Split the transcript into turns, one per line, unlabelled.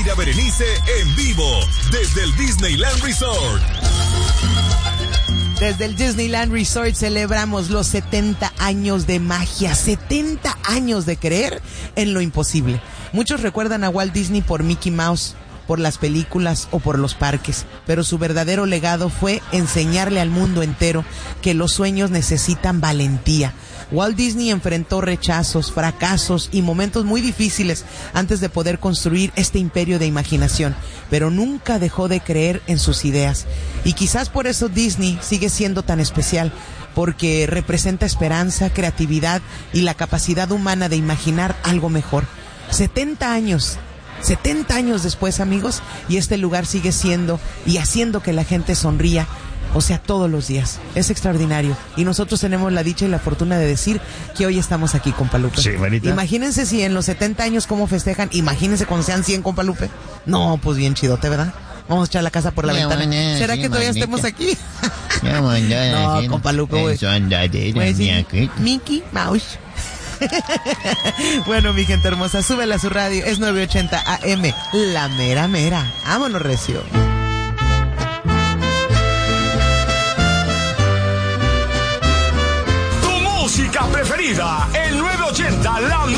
Mayra Berenice en vivo desde el Disneyland Resort.
Desde el Disneyland Resort celebramos los 70 años de magia, 70 años de creer en lo imposible. Muchos recuerdan a Walt Disney por Mickey Mouse, por las películas o por los parques, pero su verdadero legado fue enseñarle al mundo entero que los sueños necesitan valentía. Walt Disney enfrentó rechazos, fracasos y momentos muy difíciles antes de poder construir este imperio de imaginación, pero nunca dejó de creer en sus ideas. Y quizás por eso Disney sigue siendo tan especial, porque representa esperanza, creatividad y la capacidad humana de imaginar algo mejor. 70 años después, amigos, y este lugar sigue siendo y haciendo que la gente sonría. O sea, todos los días. Es extraordinario. Y nosotros tenemos la dicha y la fortuna de decir que hoy estamos aquí, compa Lupe.
Sí, manita.
Imagínense si en los 70 años cómo festejan. Imagínense cuando sean 100, compa Lupe. No, pues bien chidote, ¿verdad? Vamos a echar la casa por la ventana. ¿Será que todavía estemos aquí? No, compa Lupe, güey. Mickey Mouse. Bueno, mi gente hermosa, súbela a su radio. Es 980 AM. La mera mera. Vámonos, recio.
Música preferida, el 980, la